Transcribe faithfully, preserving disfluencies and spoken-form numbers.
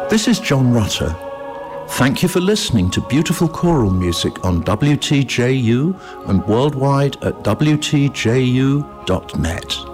This is John Rutter. Thank you for listening to beautiful choral music on W T J U and worldwide at W T J U dot net.